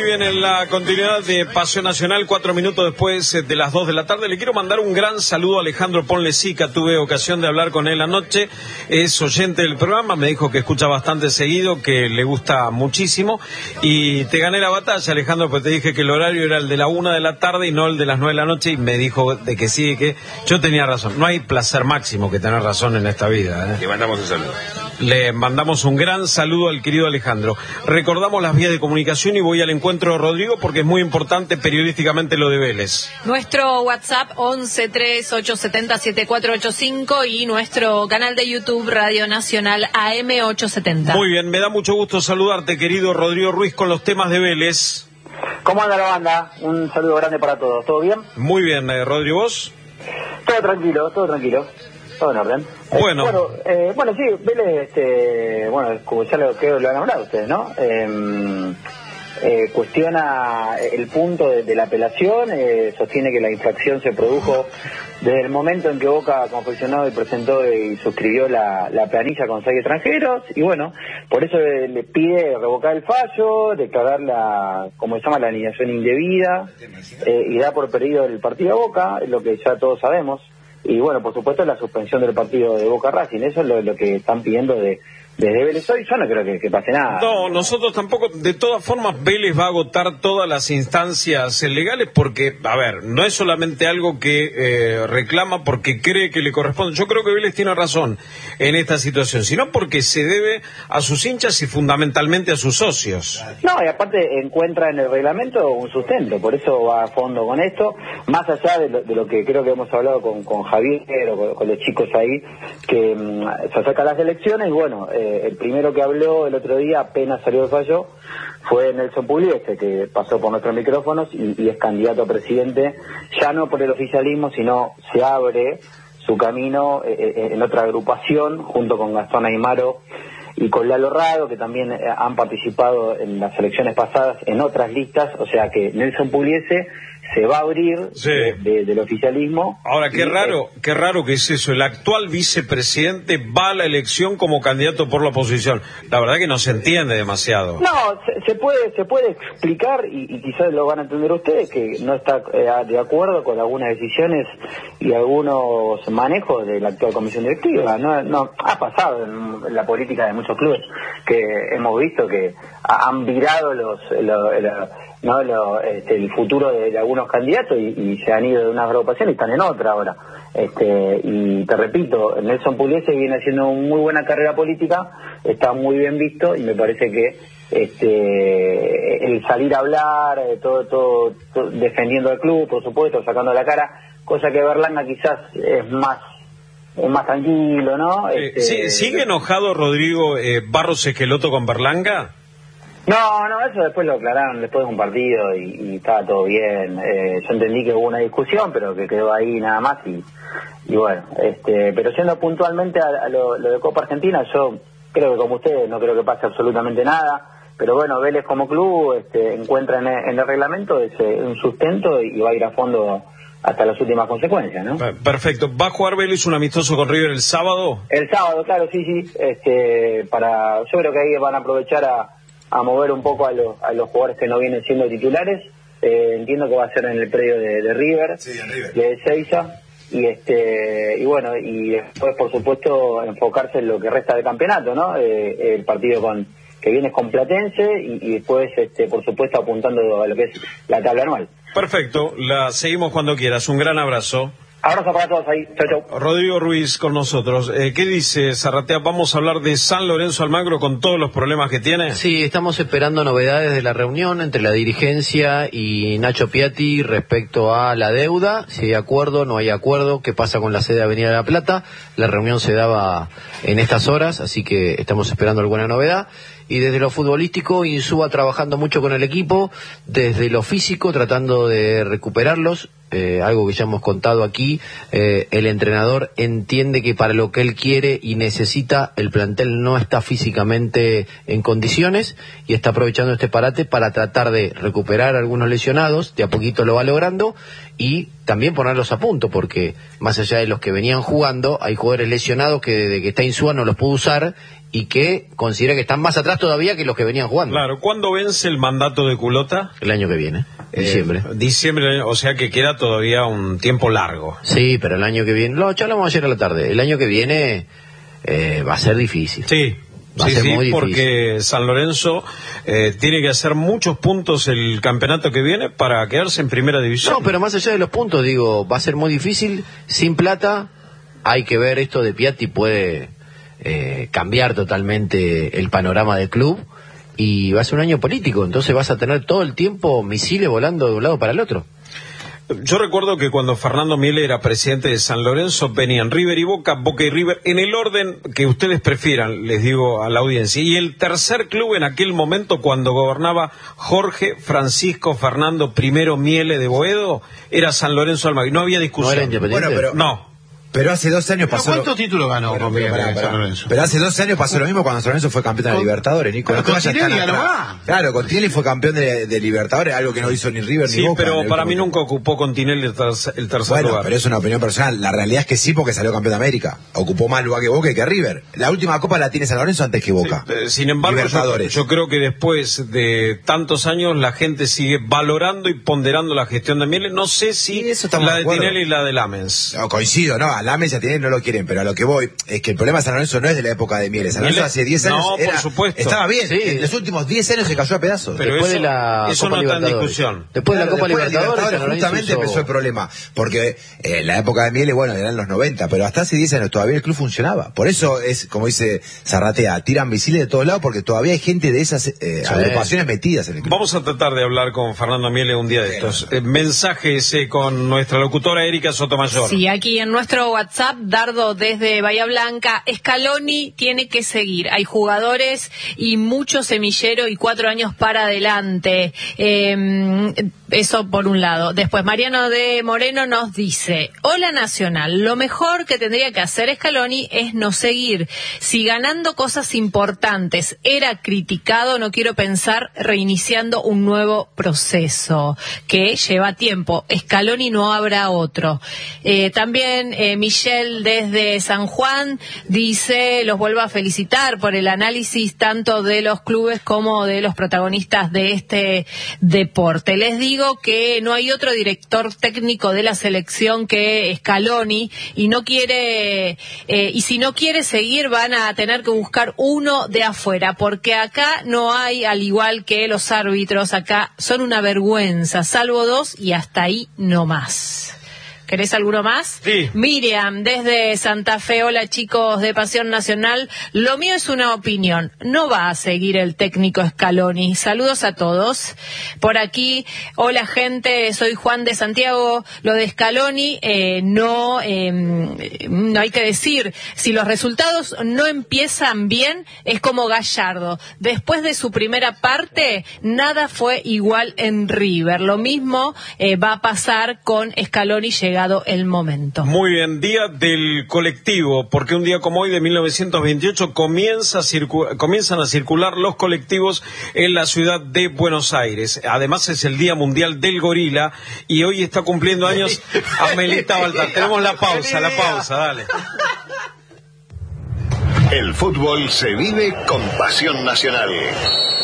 bien, en la continuidad de Paseo Nacional, 4 minutos después de las 2 de la tarde, le quiero mandar un gran saludo a Alejandro Ponlecica. Tuve ocasión de hablar con él anoche, es oyente del programa, me dijo que escucha bastante seguido, que le gusta muchísimo, y te gané la batalla, Alejandro, pues te dije que el horario era el de la 1 de la tarde y no el de las 9 de la noche, y me dijo de que sí, que yo tenía razón. No hay placer máximo que tener razón en esta vida, Le mandamos un saludo. Le mandamos un gran saludo al querido Alejandro. Recordamos las vías de comunicación y voy al encuentro de Rodrigo porque es muy importante periodísticamente lo de Vélez. Nuestro WhatsApp 1138707485 y nuestro canal de YouTube Radio Nacional AM870. Muy bien, me da mucho gusto saludarte, querido Rodrigo Ruiz, con los temas de Vélez. ¿Cómo anda la banda? Un saludo grande para todos. ¿Todo bien? Muy bien, Rodrigo, ¿vos? Todo tranquilo, todo en orden. Bueno. Bueno, sí, Vélez, como ya creo que lo han hablado ustedes, ¿no? Cuestiona el punto de la apelación, sostiene que la infracción se produjo desde el momento en que Boca confeccionó y presentó y suscribió la planilla con 6 extranjeros, y bueno, por eso le pide revocar el fallo, declarar la alineación indebida, y da por perdido el partido de Boca, lo que ya todos sabemos. Y bueno, por supuesto, la suspensión del partido de Boca Racing. Eso es lo que están pidiendo desde Vélez hoy. Yo no creo que pase nada. No, nosotros tampoco. De todas formas, Vélez va a agotar todas las instancias legales porque, a ver, no es solamente algo que reclama porque cree que le corresponde. Yo creo que Vélez tiene razón en esta situación, sino porque se debe a sus hinchas y fundamentalmente a sus socios. No, y aparte encuentra en el reglamento un sustento, por eso va a fondo con esto, más allá de lo que creo que hemos hablado con Javier o con los chicos ahí, que se acercan las elecciones y bueno, el primero que habló el otro día, apenas salió el fallo, fue Nelson Pugliese, que pasó por nuestros micrófonos y es candidato a presidente, ya no por el oficialismo, sino se abre su camino en otra agrupación, junto con Gastón Aimaro y con Lalo Rado, que también han participado en las elecciones pasadas en otras listas, o sea que Nelson Pugliese se va a abrir del oficialismo. Ahora, qué raro que es eso. El actual vicepresidente va a la elección como candidato por la oposición. La verdad que no se entiende demasiado. No, se puede explicar y quizás lo van a entender ustedes, que no está de acuerdo con algunas decisiones y algunos manejos de la actual comisión directiva. No ha pasado en la política de muchos clubes que hemos visto que han virado el futuro de algunos candidatos y se han ido de una agrupación y están en otra ahora. Y te repito, Nelson Pugliese viene haciendo una muy buena carrera política, está muy bien visto y me parece que el salir a hablar, todo defendiendo al club, por supuesto, sacando la cara, cosa que Berlanga quizás es más tranquilo, ¿no? ¿Sigue enojado Rodrigo Barros Esqueloto con Berlanga? No, eso después lo aclararon después de un partido y estaba todo bien. Yo entendí que hubo una discusión, pero que quedó ahí nada más y bueno, pero yendo puntualmente a lo de Copa Argentina, yo creo que como ustedes no creo que pase absolutamente nada, pero bueno, Vélez como club encuentra en el reglamento un sustento y va a ir a fondo hasta las últimas consecuencias, ¿no? Perfecto. ¿Va a jugar Vélez un amistoso con River el sábado? El sábado, claro, sí. Yo creo que ahí van a aprovechar a mover un poco a los jugadores que no vienen siendo titulares. Entiendo que va a ser en el predio de River, de Ezeiza, y bueno, y después por supuesto enfocarse en lo que resta del campeonato, ¿no? El partido que viene con Platense y después por supuesto apuntando a lo que es la tabla anual. Perfecto, la seguimos cuando quieras. Un gran abrazo. Abrazo para todos ahí. Chau. Rodrigo Ruiz con nosotros. ¿Qué dice Zarratea? ¿Vamos a hablar de San Lorenzo Almagro con todos los problemas que tiene? Sí, estamos esperando novedades de la reunión entre la dirigencia y Nacho Piatti respecto a la deuda, si hay acuerdo, no hay acuerdo, qué pasa con la sede de Avenida de la Plata. La reunión se daba en estas horas, así que estamos esperando alguna novedad. Y desde lo futbolístico, Insúa trabajando mucho con el equipo, desde lo físico tratando de recuperarlos, algo que ya hemos contado aquí. El entrenador entiende que para lo que él quiere y necesita, el plantel no está físicamente en condiciones y está aprovechando este parate para tratar de recuperar a algunos lesionados, de a poquito lo va logrando, y también ponerlos a punto, porque más allá de los que venían jugando, hay jugadores lesionados que desde que está Insúa no los pudo usar, y que considera que están más atrás todavía que los que venían jugando. Claro, ¿cuándo vence el mandato de Culota? El año que viene, diciembre. Diciembre, o sea que queda todavía un tiempo largo. Sí, pero el año que viene, lo charlamos ayer a la tarde, el año que viene va a ser difícil. Sí. Va a ser muy difícil. Porque San Lorenzo tiene que hacer muchos puntos el campeonato que viene para quedarse en primera división. No, pero más allá de los puntos, digo, va a ser muy difícil, sin plata, hay que ver esto de Piatti, puede cambiar totalmente el panorama del club, y va a ser un año político, entonces vas a tener todo el tiempo misiles volando de un lado para el otro. Yo recuerdo que cuando Fernando Miele era presidente de San Lorenzo, venían River y Boca, Boca y River, en el orden que ustedes prefieran, les digo a la audiencia. Y el tercer club en aquel momento, cuando gobernaba Jorge Francisco Fernando I Miele de Boedo, era San Lorenzo Almagro. No había discusión. ¿No era Independiente? Bueno, pero... No. Pero hace 12 años pasó... ¿Cuántos títulos ganó con San Lorenzo? Pero hace 12 años pasó lo mismo cuando San Lorenzo fue campeón de la Libertadores, Nico. Pero con Tinelli ganó más. Claro, con Tinelli fue campeón de Libertadores, algo que no hizo ni River ni Boca. Sí, pero para mí nunca ocupó con Tinelli el tercer bueno, lugar. Pero es una opinión personal. La realidad es que sí, porque salió campeón de América. Ocupó más lugar que Boca y que River. La última copa la tiene San Lorenzo antes que Boca. Sí, sin embargo, yo creo que después de tantos años la gente sigue valorando y ponderando la gestión de Miele. No sé si la de Tinelli y la de Lamens. No, coincido, no, a Lamens y a Tinelli no lo quieren, pero a lo que voy es que el problema de San Lorenzo no es de la época de Miele. San Lorenzo hace 10 años por supuesto. estaba bien. Sí. En los últimos 10 años se cayó a pedazos. Pero después de la eso Copa no está en Libertadores. discusión. Después de la Copa Libertadores, San Lorenzo justamente empezó el problema. Porque la época de Miele, bueno, eran los 90, pero hasta hace 10 años todavía el club funcionaba. Por eso es, como dice Zarratea, tiran misiles de todos lados porque todavía hay gente de esas agrupaciones metidas en el club. Vamos a tratar de hablar con Fernando Miele un día de estos. Mensajes con nuestra locutora Erika Sotomayor. Sí, aquí en nuestro WhatsApp, Dardo desde Bahía Blanca, Scaloni tiene que seguir. Hay jugadores y mucho semillero y 4 años para adelante. Eso por un lado. Después, Mariano de Moreno nos dice: hola Nacional, lo mejor que tendría que hacer Scaloni es no seguir. Si ganando cosas importantes era criticado, no quiero pensar reiniciando un nuevo proceso que lleva tiempo. Scaloni no habrá otro. También Michelle desde San Juan dice: los vuelvo a felicitar por el análisis tanto de los clubes como de los protagonistas de este deporte. Les digo que no hay otro director técnico de la selección que Scaloni, y no quiere y si no quiere seguir van a tener que buscar uno de afuera, porque acá no hay, al igual que los árbitros, acá son una vergüenza, salvo 2 y hasta ahí no más. ¿Querés alguno más? Sí. Miriam, desde Santa Fe. Hola, chicos de Pasión Nacional. Lo mío es una opinión. No va a seguir el técnico Scaloni. Saludos a todos. Por aquí, hola, gente. Soy Juan de Santiago. Lo de Scaloni, no hay que decir. Si los resultados no empiezan bien, es como Gallardo. Después de su primera parte, nada fue igual en River. Lo mismo va a pasar con Scaloni llegando el momento. Muy bien, día del colectivo, porque un día como hoy de 1928 comienzan a circular los colectivos en la ciudad de Buenos Aires. Además es el Día Mundial del Gorila y hoy está cumpliendo años Amelita Baltar. Tenemos la pausa, dale. El fútbol se vive con Pasión Nacional.